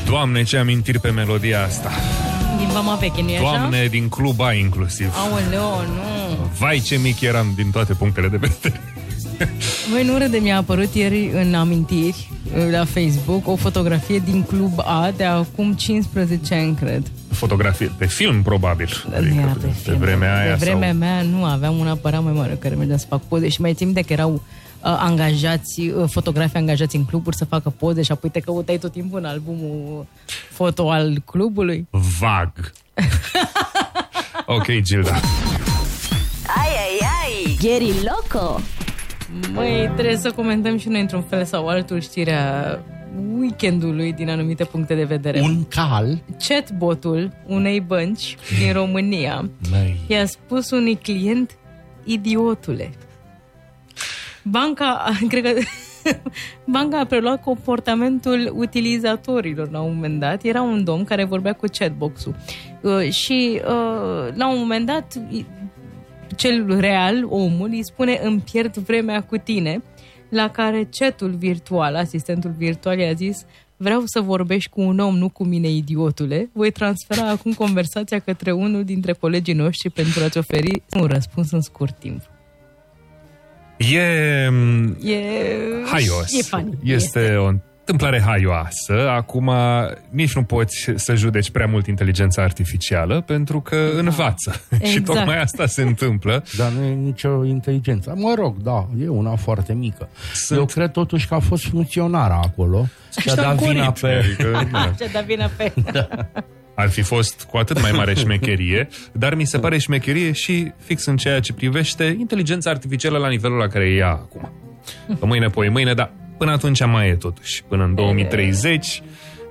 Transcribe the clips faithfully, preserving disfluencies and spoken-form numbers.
Doamne, ce amintiri pe melodia asta. Din Vama Veche, nu-i așa? Doamne, din Club A inclusiv. Aoleo, nu. Vai, ce mic eram din toate punctele de vedere. Voi nu râde, mi-a apărut ieri în amintiri la Facebook o fotografie din Club A de acum cincisprezece ani, cred. Fotografie de film, probabil. Adică, pe, pe vremea aia. Pe vremea sau... mea nu aveam un aparat mai mare care mergea să fac poze și mai țin de că erau uh, angajați, uh, fotografi angajați în cluburi să facă poze și apoi te căutai tot timpul în albumul foto al clubului. Vag. Ok, Gilda. Ai, ai, ai, Geri Loco. Măi, trebuie să comentăm și noi într-un fel sau altul știrea weekendului din anumite puncte de vedere. Un cal. Chatbotul unei bănci din România i-a spus unui client idiotule. Banca, cred că banca a preluat comportamentul utilizatorilor la un moment dat. Era un domn care vorbea cu chatbox-ul uh, și uh, la un moment dat cel real, omul, îi spune îmi pierd vremea cu tine, la care chatul virtual, asistentul virtual i-a zis vreau să vorbești cu un om, nu cu mine, idiotule. Voi transfera acum conversația către unul dintre colegii noștri pentru a-ți oferi un răspuns în scurt timp. E... E... haios. E funny. Este, este o întâmplare haioasă. Acum nici nu poți să judeci prea mult inteligența artificială pentru că da. învață. Exact. Și tocmai asta se întâmplă. Dar nu e nicio inteligență. Mă rog, da, e una foarte mică. Sunt... Eu cred totuși că a fost funcționara acolo și a dat vina pe... Adică, da. Și a dat vina pe... Da. Ar fi fost cu atât mai mare șmecherie, dar mi se pare șmecherie și fix în ceea ce privește inteligența artificială la nivelul la care e ea acum. Că mâine, poi mâine, dar până atunci mai e totuși. Până în două mii treizeci...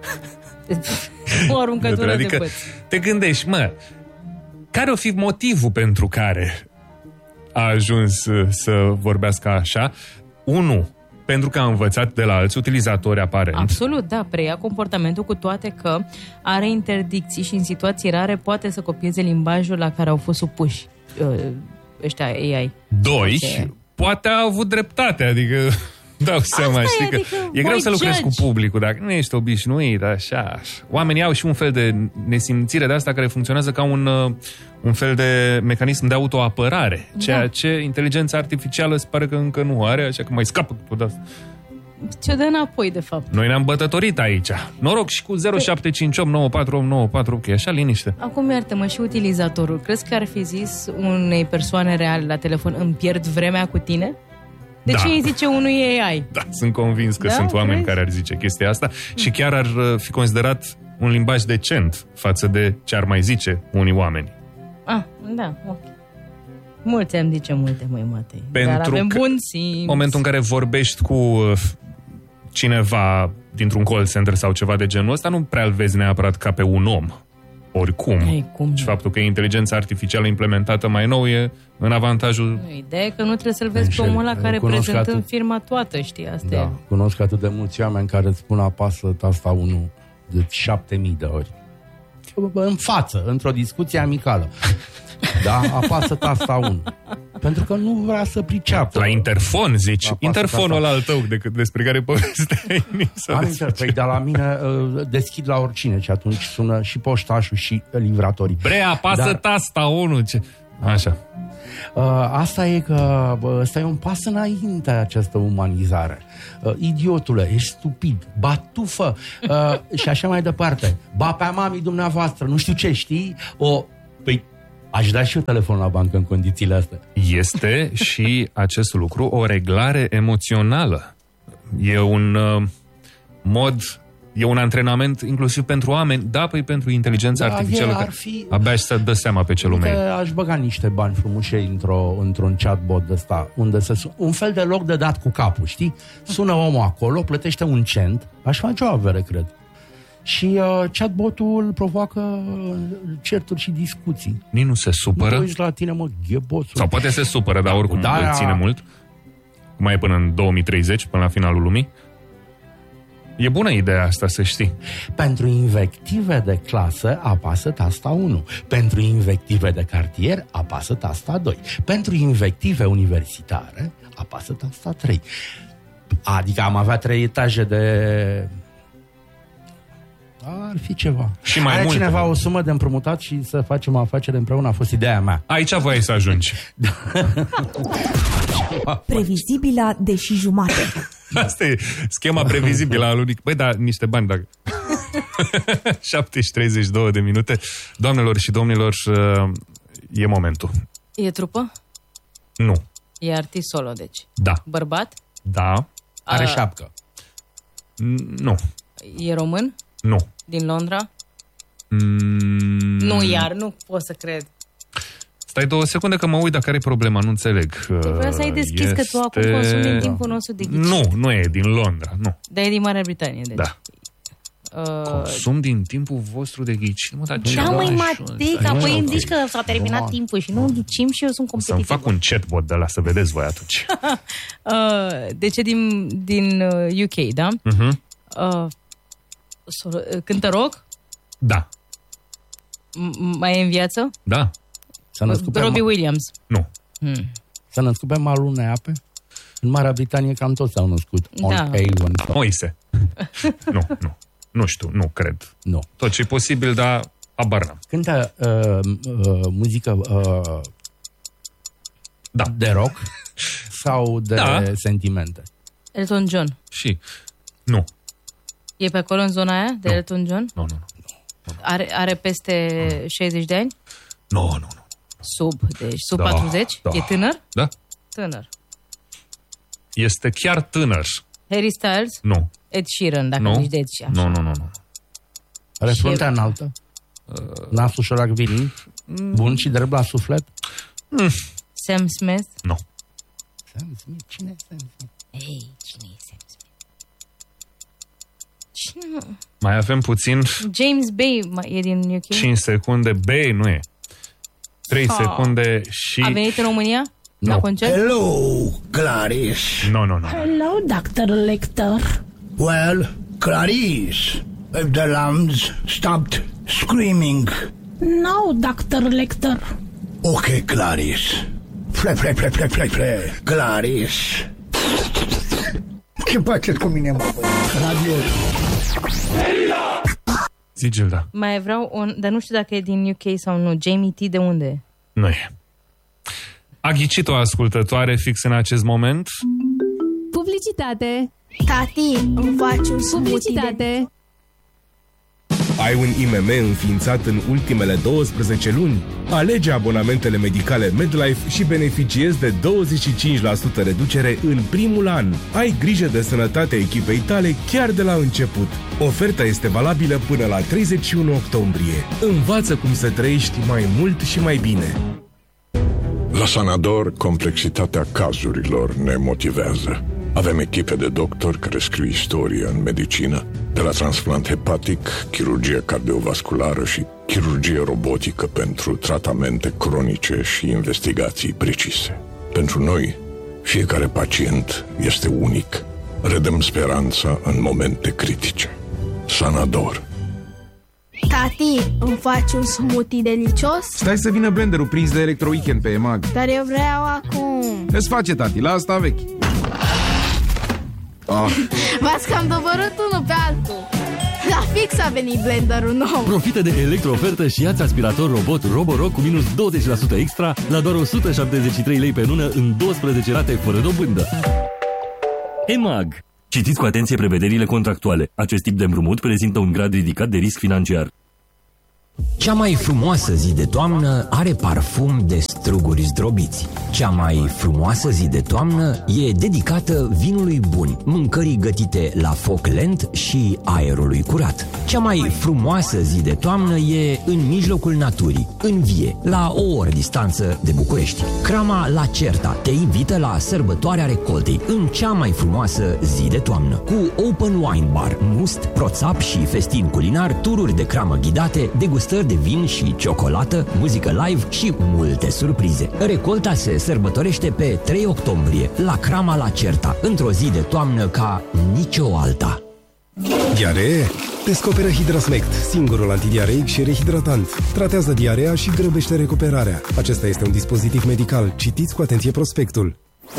O aruncătură adică de băț. Te gândești, mă, care o fi motivul pentru care a ajuns să vorbească așa? Unu, pentru că a învățat de la alți utilizatori aparent. Absolut, da, preia comportamentul, cu toate că are interdicții și în situații rare poate să copieze limbajul la care au fost supuși uh, ăștia A I. Doi, poate a avut dreptate, adică dau seama, Asta știi e, că adică e greu să lucrezi judge. cu publicul, dacă nu ești obișnuit, așa. Oamenii au și un fel de nesimțire de asta care funcționează ca un, uh, un fel de mecanism de autoapărare, ceea da. ce inteligența artificială se pare că încă nu are, așa că mai scapă cu asta. Ce dă înapoi, de fapt. Noi ne-am bătătorit aici. Noroc și cu zero șapte cinci opt nouă patru opt nouă patru, ok, așa liniște. Acum iartă-mă, și utilizatorul, crezi că ar fi zis unei persoane reale la telefon îmi pierd vremea cu tine? De Da. ce îi zice unui A I? Da, sunt convins că Da, sunt oameni crezi? care ar zice chestia asta și chiar ar uh, fi considerat un limbaj decent față de ce ar mai zice unii oameni. Ah, da, ok. Mulți am zice multe, măi, Matei. Pentru Dar avem că bun simț. momentul în care vorbești cu uh, cineva dintr-un call center sau ceva de genul ăsta, nu prea îl vezi neapărat ca pe un om. Oricum. Ei, cum și nu? faptul că e inteligența artificială implementată mai nou e în avantajul... Ideea e că nu trebuie să-l vezi pe omul ăla care prezentând atât... firma toată, știi, asta Da, e. cunosc atât de mulți oameni care îți spun apasă tasta unu de șapte mii de ori. În față, într-o discuție amicală. Da, apasă tasta unu. Pentru că nu vrea să priceapă. La interfon, zici? Apasă Interfonul tasta. ăla al tău de, despre care povesteai. Am inter... Păi, dar la mine uh, deschid la oricine și atunci sună și poștașul și livratorii. Bre, apasă Dar... tasta unu. Ce... Așa. Uh, asta e că bă, ăsta e un pas înainte, această umanizare. Uh, idiotule, ești stupid, batufă uh, și așa mai departe. Ba pe mamii dumneavoastră, nu știu ce, știi? O... Păi, aș da și eu telefon la bancă în condițiile astea. Este și acest lucru o reglare emoțională. E un uh, mod, e un antrenament inclusiv pentru oameni, da, păi pentru inteligența Da, artificială, e, ar că fi- abia și să dă seama pe ce lume e. Că aș băga niște bani frumușei într-o, într-un chatbot de ăsta, unde se sun... un fel de loc de dat cu capul, știi? Sună omul acolo, plătește un cent, aș face o avere, cred. Și uh, chatbotul îl provoacă uh, certuri și discuții. Nici nu se supără. Nu uiți la tine, mă, gheboțul. Sau poate se supără, dar oricum Da, îl ține mult. Mai e până în două mii treizeci, până la finalul lumii. E bună ideea asta, să știi. Pentru invective de clasă, apasă tasta unu. Pentru invective de cartier, apasă tasta doi. Pentru invective universitare, apasă tasta trei. Adică am avea trei etaje de... ar fi ceva. Și mai Are mult. cineva o sumă de împrumutat și să facem o afacere împreună? A fost ideea mea. Aici voiai să ajungi. Previzibila, deși jumate. Asta e schema previzibilă a lui. Băi, da, niște bani, dacă... șapte și treizeci și două de minute. Doamnelor și domnilor, e momentul. E trupă? Nu. E artist solo, deci. Da. Bărbat? Da. Are A... șapcă. Nu. E român? Nu. Din Londra? Mm... Nu, iar, nu pot să cred. Stai două secunde că mă uit dacă are problema, nu înțeleg. Trebuia să ai deschis este... că tu acum consumi din timpul nostru de ghicit. Nu, nu e din Londra, nu. Dar e din Marea Britanie, deci. Da. Uh... Consum din timpul vostru de ghicit. Mă, dar da, măi, Matic, apoi îmi zici că s-a terminat Frumos. timpul și nu ghicim și eu sunt competitivă. Să-mi fac un chatbot de la să vedeți voi atunci. uh, deci e din, din uh, U K, da? Uh-huh. Uh, so, uh, cântă rock? Da. M- mai e în viață? Da. S-a născut pe Robbie ma- Williams. Nu. Hmm. S-a născut pe malul unei ape? În Marea Britanie cam toți s-au născut. On Da. Avon. Moise. Nu, nu. Nu știu, nu cred. Nu. Tot ce e posibil, dar habar n-am. Cântă uh, uh, muzică uh, Da. de rock sau de Da. sentimente? Elton John. Și? Nu. E pe acolo în zona aia de Nu. Elton John? Nu, nu, nu. Are, are peste șaizeci de ani? Nu, nu, nu. Sub, deci sub Da, patruzeci? da. E tânăr? Da? Tânăr. Este chiar tânăr. Harry Styles? Nu. Ed Sheeran, dacă Nu. zici de Ed Sheeran. Nu, nu, nu, nu. Are Și- fruntea înaltă? Nasul șorac vinind? Bun și drept la suflet? Sam Smith? Nu. Sam Smith? Cine e Sam Smith? Ei, cine e Sam Smith? Cine? Mai avem puțin. James Bay mai- e din U K? cinci secunde. B nu e. trei Ah. secunde și... A venit în România? La Nu. concert? Hello, Clarice. Nu, nu, nu. Hello, doctor Lecter. Well, Clarice, if the lambs stopped screaming. No, doctor Lecter. Okay, Clarice. Fle, fle, fle, fle, fle, fle. Clarice. Ce faceți cu mine, mă? Radio. Zi, Gilda. Mai vreau un... Dar nu știu dacă e din U K sau nu. Jamie T. de unde e? Nu e. A ghicit o ascultătoare fix în acest moment. Publicitate! Tati, îmi faci un smoothie de... Publicitate! Ai un I M M înființat în ultimele douăsprezece luni? Alege abonamentele medicale MedLife și beneficiezi de douăzeci și cinci la sută reducere în primul an. Ai grijă de sănătatea echipei tale chiar de la început. Oferta este valabilă până la treizeci și unu octombrie. Învață cum să trăiești mai mult și mai bine. La Sanador, complexitatea cazurilor ne motivează. Avem echipe de doctori care scriu istorie în medicină, de la transplant hepatic, chirurgie cardiovasculară și chirurgie robotică pentru tratamente cronice și investigații precise. Pentru noi, fiecare pacient este unic. Redăm speranța în momente critice. Sanador. Tati, îmi faci un smoothie delicios? Stai să vină blenderul prins de Electro Weekend pe EMAG. Dar eu vreau acum. Îți face, tati, la asta vechi. Ah. V-ați cam doborât unul pe altul. La fix a venit blenderul nou. Profită de electro-ofertă și ia-ți aspirator robot Roborock cu minus douăzeci la sută extra la doar o sută șaptezeci și trei lei pe lună în douăsprezece rate fără dobândă. EMAG. Citiți cu atenție prevederile contractuale. Acest tip de împrumut prezintă un grad ridicat de risc financiar. Cea mai frumoasă zi de toamnă are parfum de struguri zdrobiți. Cea mai frumoasă zi de toamnă e dedicată vinului bun, mâncării gătite la foc lent și aerului curat. Cea mai frumoasă zi de toamnă e în mijlocul naturii, în vie, la o oră distanță de București. Crama La Certa te invită la sărbătoarea recoltei în cea mai frumoasă zi de toamnă, cu open wine bar, must, proțap și festin culinar, tururi de cramă ghidate, degustări de vin și ciocolată, muzică live și multe surprize. Recolta se sărbătorește pe trei octombrie la Crama La Certa, într-o zi de toamnă ca nicio alta. Diaree? Descoperă Hidrasmect, singurul antidiareic și rehidratant. Tratează diarea și grăbește recuperarea. Acesta este un dispozitiv medical. Citiți cu atenție prospectul.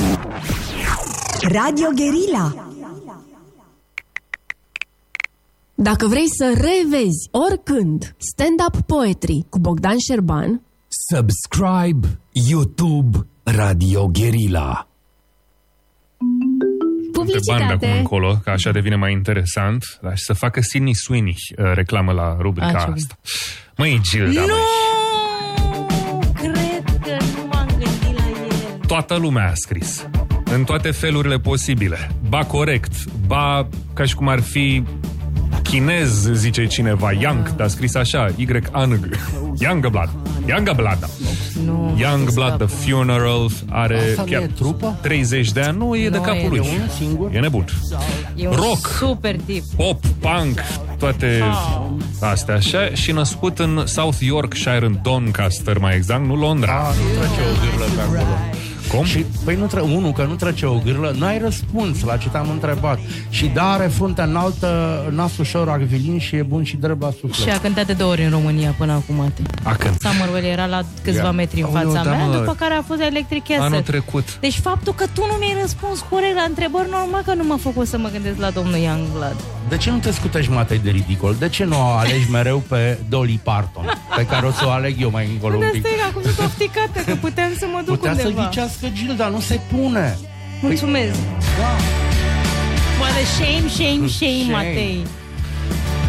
Radio Guerilla. Dacă vrei să revezi oricând stand-up poetry cu Bogdan Șerban, subscribe YouTube Radio Guerilla. Publicitate. Bani de acum încolo, că așa devine mai interesant, dar și să facă Sydney Sweeney uh, reclamă la rubrica A, asta. Măi, Gilda, nu! măi. Cred că nu m-am gândit la el. Toată lumea a scris. În toate felurile posibile. Ba corect, ba ca și cum ar fi chinez, zice cineva, Young, dar scris așa, Y-A-N-G. Youngblood. Youngblood. Nu, Youngblood, The Funeral, are Asta chiar nu e trupă? treizeci de ani. Nu, e Nu, de capul e lui. de unul singur? E nebun. E un Rock, super tip. pop, punk, toate Oh. astea așa. Și născut în South Yorkshire, în Doncaster, mai exact, nu Londra. A, nu trece o gârlă pe acolo. Cum? Și, păi nu tre- unul, că nu trece o gârlă, n-ai răspuns la ce te-am întrebat. Și da, are fruntea înaltă, nas ușor acvilin și e bun și drept la suflet. Și a cântat de două ori în România până acum. A cântat. Samuel era la câțiva Ia. metri în Aoleu, fața da, mea, mă. după care a fost Electric Castle. Anul trecut. Deci faptul că tu nu mi-ai răspuns corect la întrebări, normal că nu m-a făcut să mă gândesc la domnul Youngblood. De ce nu te scutești, Matei, de ridicol? De ce nu o alegi mereu pe Dolly Parton, pe care o să o aleg eu mai încolo un De pic? asta e, acum sunt ofticată, că puteam să mă duc Putea undeva. să ghicească Gilda, nu se pune. Mulțumesc. Da. What a shame, shame, shame, Shame. Matei.